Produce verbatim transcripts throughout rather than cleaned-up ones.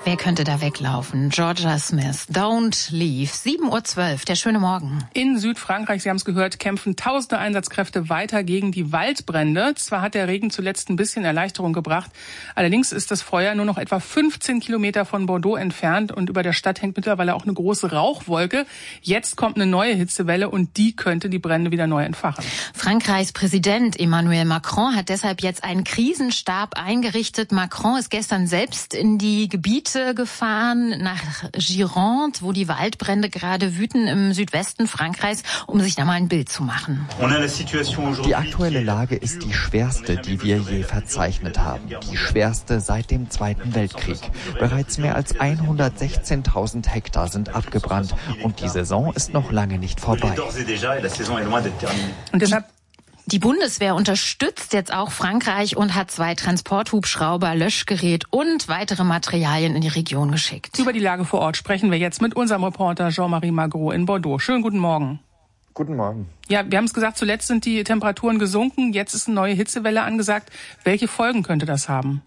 Wer könnte da weglaufen? Georgia Smith, Don't Leave. sieben Uhr zwölf, der schöne Morgen. In Südfrankreich, Sie haben es gehört, kämpfen tausende Einsatzkräfte weiter gegen die Waldbrände. Zwar hat der Regen zuletzt ein bisschen Erleichterung gebracht, allerdings ist das Feuer nur noch etwa fünfzehn Kilometer von Bordeaux entfernt und über der Stadt hängt mittlerweile auch eine große Rauchwolke. Jetzt kommt eine neue Hitzewelle und die könnte die Brände wieder neu entfachen. Frankreichs Präsident Emmanuel Macron hat deshalb jetzt einen Krisenstab eingerichtet. Macron ist gestern selbst in die Gebiete gefahren, nach Gironde, wo die Waldbrände gerade wüten im Südwesten Frankreichs, um sich da mal ein Bild zu machen. Die aktuelle Lage ist die schwerste, die wir je verzeichnet haben. Die schwerste seit dem Zweiten Weltkrieg. Bereits mehr als hundertsechzehntausend Hektar sind abgebrannt und die Saison ist noch lange nicht vorbei. Und deshalb Die Bundeswehr unterstützt jetzt auch Frankreich und hat zwei Transporthubschrauber, Löschgerät und weitere Materialien in die Region geschickt. Über die Lage vor Ort sprechen wir jetzt mit unserem Reporter Jean-Marie Magro in Bordeaux. Schönen guten Morgen. Guten Morgen. Ja, wir haben es gesagt, zuletzt sind die Temperaturen gesunken, jetzt ist eine neue Hitzewelle angesagt. Welche Folgen könnte das haben?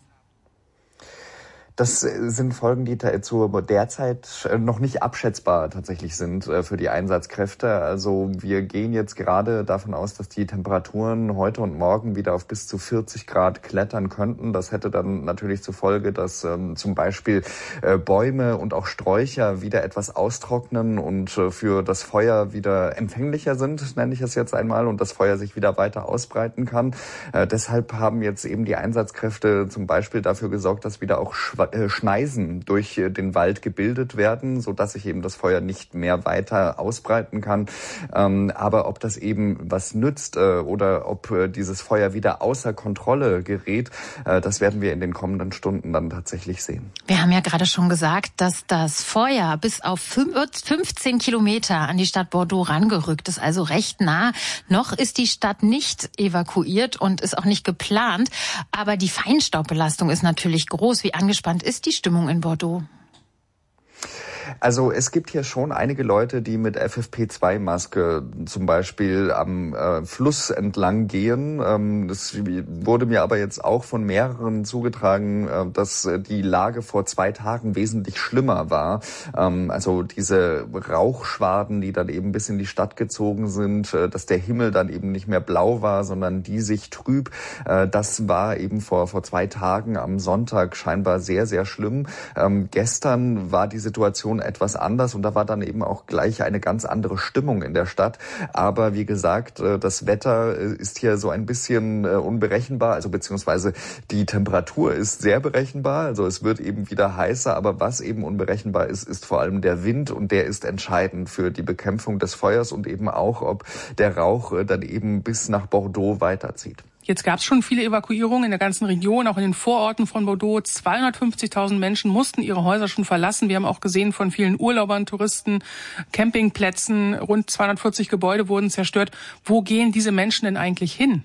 Das sind Folgen, die zu derzeit noch nicht abschätzbar tatsächlich sind für die Einsatzkräfte. Also wir gehen jetzt gerade davon aus, dass die Temperaturen heute und morgen wieder auf bis zu vierzig Grad klettern könnten. Das hätte dann natürlich zur Folge, dass ähm, zum Beispiel äh, Bäume und auch Sträucher wieder etwas austrocknen und äh, für das Feuer wieder empfänglicher sind, nenne ich es jetzt einmal, und das Feuer sich wieder weiter ausbreiten kann. Äh, deshalb haben jetzt eben die Einsatzkräfte zum Beispiel dafür gesorgt, dass wieder auch Schwa- Schneisen durch den Wald gebildet werden, so dass sich eben das Feuer nicht mehr weiter ausbreiten kann. Ähm, aber ob das eben was nützt äh, oder ob äh, dieses Feuer wieder außer Kontrolle gerät, äh, das werden wir in den kommenden Stunden dann tatsächlich sehen. Wir haben ja gerade schon gesagt, dass das Feuer bis auf fünfzehn Kilometer an die Stadt Bordeaux rangerückt ist, also recht nah. Noch ist die Stadt nicht evakuiert und ist auch nicht geplant, aber die Feinstaubbelastung ist natürlich groß. Wie angespannt ist die Stimmung in Bordeaux? Also es gibt hier schon einige Leute, die mit F F P zwei Maske zum Beispiel am äh, Fluss entlang gehen. Ähm, das wurde mir aber jetzt auch von mehreren zugetragen, äh, dass die Lage vor zwei Tagen wesentlich schlimmer war. Ähm, also diese Rauchschwaden, die dann eben bis in die Stadt gezogen sind, äh, dass der Himmel dann eben nicht mehr blau war, sondern diesig trüb. Äh, das war eben vor vor zwei Tagen am Sonntag scheinbar sehr, sehr schlimm. Ähm, gestern war die Situation etwas anders und da war dann eben auch gleich eine ganz andere Stimmung in der Stadt. Aber wie gesagt, das Wetter ist hier so ein bisschen unberechenbar, also beziehungsweise die Temperatur ist sehr berechenbar, also es wird eben wieder heißer, aber was eben unberechenbar ist, ist vor allem der Wind und der ist entscheidend für die Bekämpfung des Feuers und eben auch, ob der Rauch dann eben bis nach Bordeaux weiterzieht. Jetzt gab es schon viele Evakuierungen in der ganzen Region, auch in den Vororten von Bordeaux. zweihundertfünfzigtausend Menschen mussten ihre Häuser schon verlassen. Wir haben auch gesehen von vielen Urlaubern, Touristen, Campingplätzen. Rund zweihundertvierzig Gebäude wurden zerstört. Wo gehen diese Menschen denn eigentlich hin?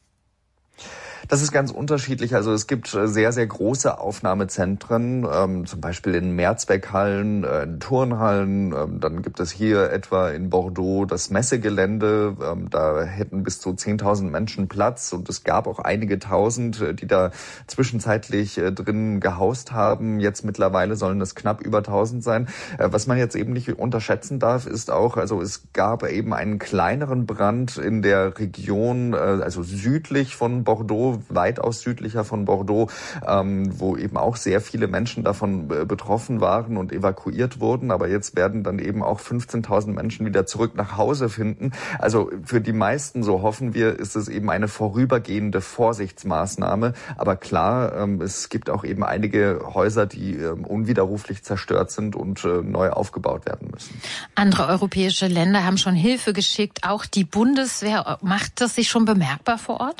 Das ist ganz unterschiedlich. Also es gibt sehr, sehr große Aufnahmezentren, ähm, zum Beispiel in Mehrzweckhallen, äh, in Turnhallen. Ähm, dann gibt es hier etwa in Bordeaux das Messegelände. Ähm, da hätten bis zu zehntausend Menschen Platz. Und es gab auch einige Tausend, die da zwischenzeitlich äh, drin gehaust haben. Jetzt mittlerweile sollen es knapp über tausend sein. Äh, was man jetzt eben nicht unterschätzen darf, ist auch, also es gab eben einen kleineren Brand in der Region, äh, also südlich von Bordeaux, weitaus südlicher von Bordeaux, ähm, wo eben auch sehr viele Menschen davon äh, betroffen waren und evakuiert wurden. Aber jetzt werden dann eben auch fünfzehntausend Menschen wieder zurück nach Hause finden. Also für die meisten, so hoffen wir, ist es eben eine vorübergehende Vorsichtsmaßnahme. Aber klar, ähm, es gibt auch eben einige Häuser, die ähm, unwiderruflich zerstört sind und äh, neu aufgebaut werden müssen. Andere europäische Länder haben schon Hilfe geschickt. Auch die Bundeswehr. Macht das sich schon bemerkbar vor Ort?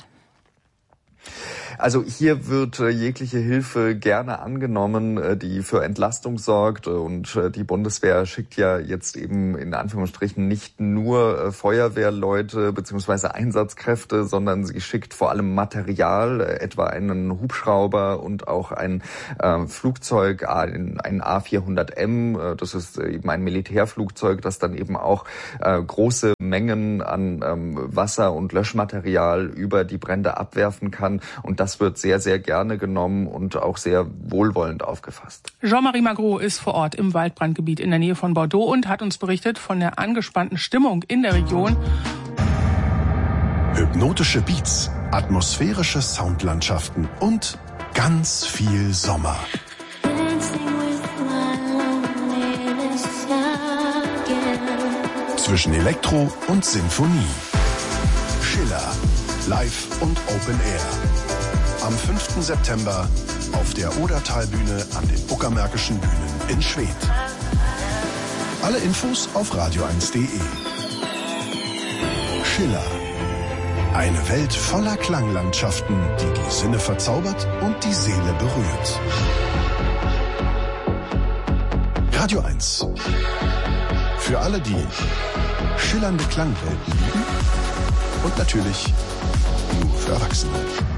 Also hier wird äh, jegliche Hilfe gerne angenommen, äh, die für Entlastung sorgt. Und äh, die Bundeswehr schickt ja jetzt eben in Anführungsstrichen nicht nur äh, Feuerwehrleute bzw. Einsatzkräfte, sondern sie schickt vor allem Material, äh, etwa einen Hubschrauber und auch ein äh, Flugzeug, ein, ein A vierhundert M. Äh, das ist eben ein Militärflugzeug, das dann eben auch äh, große Mengen an ähm, Wasser und Löschmaterial über die Brände abwerfen kann. Und das wird sehr, sehr gerne genommen und auch sehr wohlwollend aufgefasst. Jean-Marie Magro ist vor Ort im Waldbrandgebiet in der Nähe von Bordeaux und hat uns berichtet von der angespannten Stimmung in der Region. Hypnotische Beats, atmosphärische Soundlandschaften und ganz viel Sommer. Zwischen Elektro und Sinfonie. Schiller, live und Open Air. Am fünften September auf der Odertalbühne an den Uckermärkischen Bühnen in Schwedt. Alle Infos auf radio eins punkt de. Schiller. Eine Welt voller Klanglandschaften, die die Sinne verzaubert und die Seele berührt. Radio eins. Für alle, die schillernde Klangwelten lieben und natürlich nur für Erwachsene.